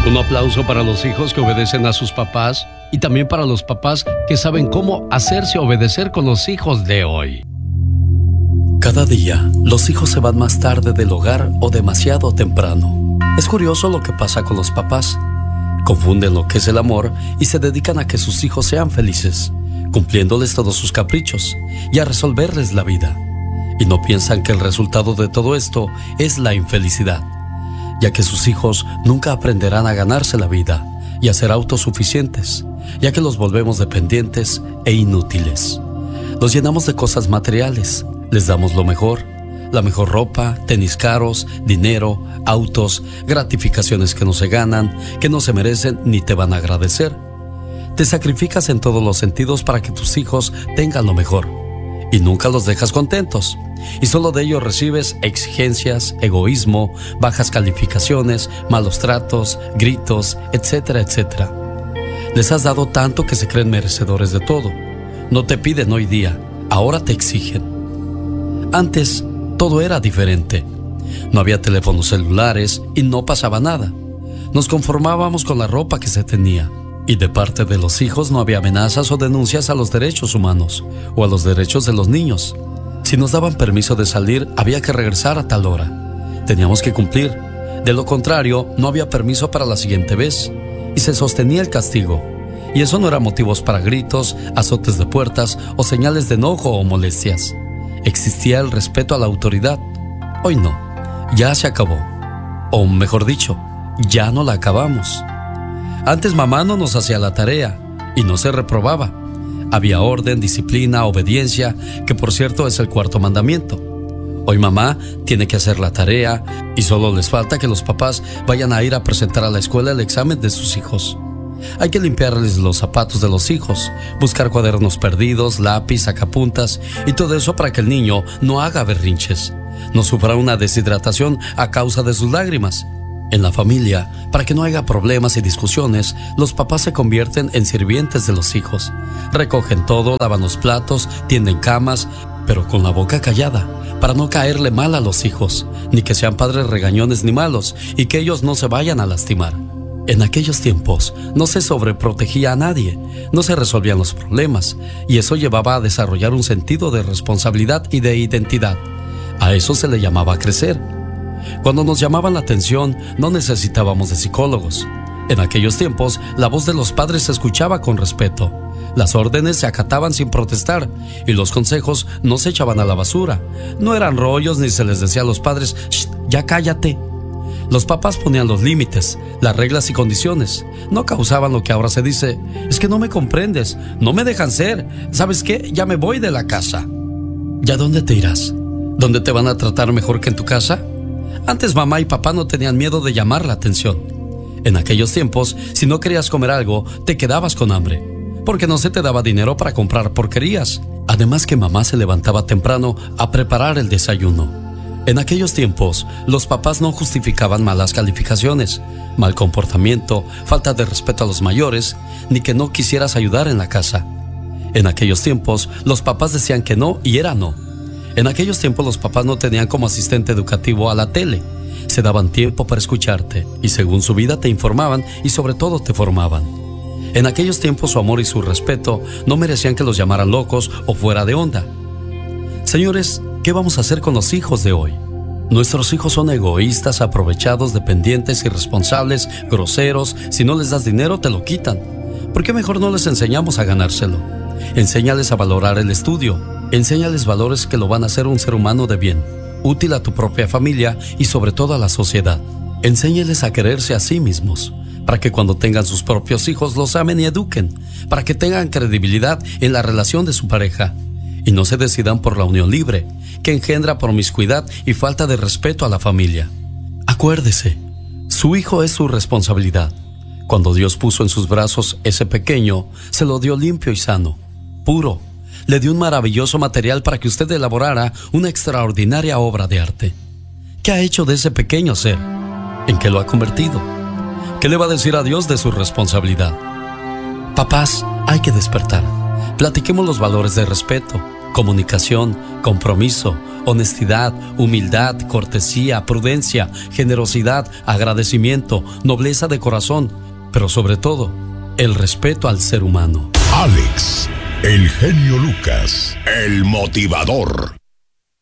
Un aplauso para los hijos que obedecen a sus papás y también para los papás que saben cómo hacerse obedecer con los hijos de hoy. Cada día, los hijos se van más tarde del hogar o demasiado temprano. Es curioso lo que pasa con los papás. Confunden lo que es el amor y se dedican a que sus hijos sean felices, cumpliéndoles todos sus caprichos y a resolverles la vida. Y no piensan que el resultado de todo esto es la infelicidad, ya que sus hijos nunca aprenderán a ganarse la vida y a ser autosuficientes, ya que los volvemos dependientes e inútiles. Los llenamos de cosas materiales, les damos lo mejor, la mejor ropa, tenis caros, dinero, autos, gratificaciones que no se ganan, que no se merecen ni te van a agradecer. Te sacrificas en todos los sentidos para que tus hijos tengan lo mejor y nunca los dejas contentos. Y solo de ellos recibes exigencias, egoísmo, bajas calificaciones, malos tratos, gritos, etcétera, etcétera. Les has dado tanto que se creen merecedores de todo. No te piden hoy día, ahora te exigen. Antes, todo era diferente. No había teléfonos celulares y no pasaba nada. Nos conformábamos con la ropa que se tenía. Y de parte de los hijos no había amenazas o denuncias a los derechos humanos o a los derechos de los niños. Si nos daban permiso de salir, había que regresar a tal hora. Teníamos que cumplir. De lo contrario, no había permiso para la siguiente vez. Y se sostenía el castigo. Y eso no era motivos para gritos, azotes de puertas o señales de enojo o molestias. Existía el respeto a la autoridad. Hoy no. Ya se acabó. O mejor dicho, ya no la acabamos. Antes mamá no nos hacía la tarea y no se reprobaba. Había orden, disciplina, obediencia, que por cierto es el cuarto mandamiento. Hoy mamá tiene que hacer la tarea y solo les falta que los papás vayan a ir a presentar a la escuela el examen de sus hijos. Hay que limpiarles los zapatos de los hijos, buscar cuadernos perdidos, lápiz, sacapuntas y todo eso para que el niño no haga berrinches, no sufra una deshidratación a causa de sus lágrimas. En la familia, para que no haya problemas y discusiones, los papás se convierten en sirvientes de los hijos. Recogen todo, lavan los platos, tienden camas, pero con la boca callada, para no caerle mal a los hijos, ni que sean padres regañones ni malos, y que ellos no se vayan a lastimar. En aquellos tiempos no se sobreprotegía a nadie, no se resolvían los problemas, y eso llevaba a desarrollar un sentido de responsabilidad y de identidad. A eso se le llamaba crecer. Cuando nos llamaban la atención, no necesitábamos de psicólogos. En aquellos tiempos, la voz de los padres se escuchaba con respeto. Las órdenes se acataban sin protestar y los consejos no se echaban a la basura. No eran rollos ni se les decía a los padres, "Shh, ya cállate". Los papás ponían los límites, las reglas y condiciones. No causaban lo que ahora se dice, es que no me comprendes, no me dejan ser, ¿sabes qué? Ya me voy de la casa. ¿Ya dónde te irás? ¿Dónde te van a tratar mejor que en tu casa? Antes mamá y papá no tenían miedo de llamar la atención. En aquellos tiempos, si no querías comer algo, te quedabas con hambre, porque no se te daba dinero para comprar porquerías. Además que mamá se levantaba temprano a preparar el desayuno. En aquellos tiempos, los papás no justificaban malas calificaciones, mal comportamiento, falta de respeto a los mayores, ni que no quisieras ayudar en la casa. En aquellos tiempos, los papás decían que no y era no. En aquellos tiempos los papás no tenían como asistente educativo a la tele. Se daban tiempo para escucharte y según su vida te informaban y sobre todo te formaban. En aquellos tiempos su amor y su respeto no merecían que los llamaran locos o fuera de onda. Señores, ¿qué vamos a hacer con los hijos de hoy? Nuestros hijos son egoístas, aprovechados, dependientes, irresponsables, groseros. Si no les das dinero te lo quitan. ¿Por qué mejor no les enseñamos a ganárselo? Enséñales a valorar el estudio. Enséñales valores que lo van a hacer un ser humano de bien, útil a tu propia familia y sobre todo a la sociedad. Enséñales a quererse a sí mismos, para que cuando tengan sus propios hijos los amen y eduquen, para que tengan credibilidad en la relación de su pareja y no se decidan por la unión libre, que engendra promiscuidad y falta de respeto a la familia. Acuérdese, su hijo es su responsabilidad. Cuando Dios puso en sus brazos ese pequeño, se lo dio limpio y sano, puro. Le dio un maravilloso material para que usted elaborara una extraordinaria obra de arte. ¿Qué ha hecho de ese pequeño ser? ¿En qué lo ha convertido? ¿Qué le va a decir a Dios de su responsabilidad? Papás, hay que despertar. Platiquemos los valores de respeto, comunicación, compromiso, honestidad, humildad, cortesía, prudencia, generosidad, agradecimiento, nobleza de corazón, pero sobre todo, el respeto al ser humano. Alex, el genio Lucas, el motivador.